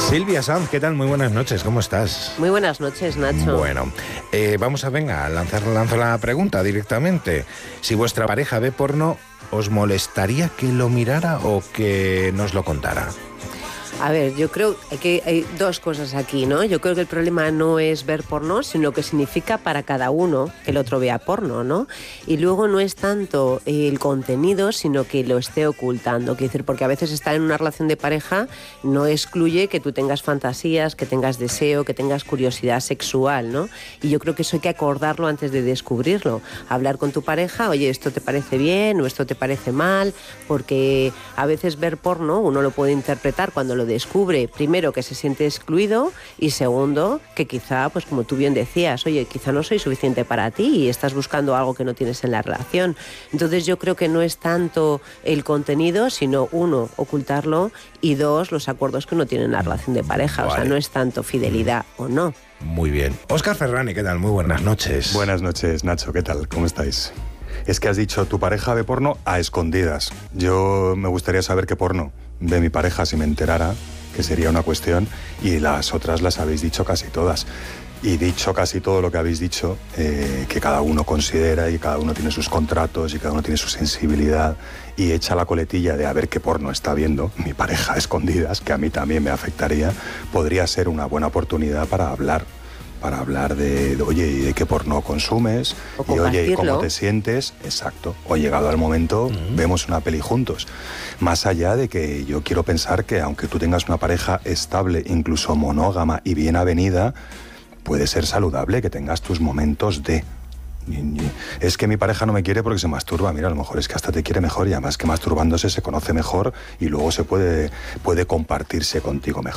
Silvia Sanz, ¿qué tal? Muy buenas noches, ¿cómo estás? Muy buenas noches, Nacho. Bueno, vamos a lanzar la pregunta directamente. Si vuestra pareja ve porno, ¿os molestaría que lo mirara o que nos lo contara? A ver, yo creo que hay dos cosas aquí, ¿no? Yo creo que el problema no es ver porno, sino lo que significa para cada uno que el otro vea porno, ¿no? Y luego no es tanto el contenido, sino que lo esté ocultando. Quiero decir, porque a veces estar en una relación de pareja no excluye que tú tengas fantasías, que tengas deseo, que tengas curiosidad sexual, ¿no? Y yo creo que eso hay que acordarlo antes de descubrirlo. Hablar con tu pareja, oye, ¿esto te parece bien o esto te parece mal? Porque a veces ver porno uno lo puede interpretar cuando lo descubre, primero, que se siente excluido, y segundo, que quizá, pues como tú bien decías, oye, quizá no soy suficiente para ti y estás buscando algo que no tienes en la relación. Entonces yo creo que no es tanto el contenido, sino uno, ocultarlo, y dos, los acuerdos que uno tiene en la relación de pareja. Vale. O sea, no es tanto fidelidad o no. Muy bien. Óscar Ferrani, ¿qué tal? Muy buenas noches. Buenas noches, Nacho, ¿qué tal? ¿Cómo estáis? Es que has dicho, tu pareja ve porno a escondidas. Yo me gustaría saber qué porno ve mi pareja si me enterara, que sería una cuestión, y las otras las habéis dicho casi todas. Y dicho casi todo lo que habéis dicho, que cada uno considera y cada uno tiene sus contratos y cada uno tiene su sensibilidad, y echa la coletilla de a ver qué porno está viendo mi pareja a escondidas, que a mí también me afectaría, podría ser una buena oportunidad para hablar de oye, ¿y de qué porno consumes? Y oye, ¿y cómo te sientes? Exacto. O llegado al momento, vemos una peli juntos. Más allá de que yo quiero pensar que aunque tú tengas una pareja estable, incluso monógama y bien avenida, puede ser saludable que tengas tus momentos de... Es que mi pareja no me quiere porque se masturba. Mira, a lo mejor es que hasta te quiere mejor y además que masturbándose se conoce mejor y luego se puede compartirse contigo mejor.